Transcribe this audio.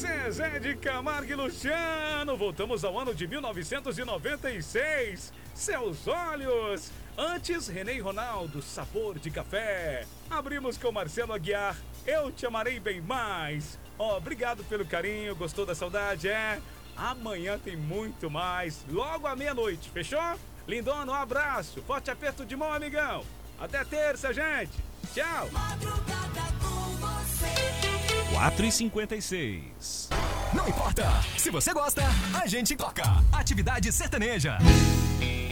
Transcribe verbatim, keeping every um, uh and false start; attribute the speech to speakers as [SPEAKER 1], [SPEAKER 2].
[SPEAKER 1] Zezé de Camargo e Luciano, voltamos ao ano de mil novecentos e noventa e seis. Seus olhos. Antes, René e Ronaldo, Sabor de Café. Abrimos com Marcelo Aguiar, Eu Te Amarei Bem Mais. Oh, obrigado pelo carinho, gostou da saudade, é? Amanhã tem muito mais, logo à meia-noite, fechou? Lindona, um abraço, forte aperto de mão, amigão. Até terça, gente. Tchau.
[SPEAKER 2] quatro e cinquenta e seis.
[SPEAKER 3] Não importa, se você gosta, a gente toca. Atividade sertaneja.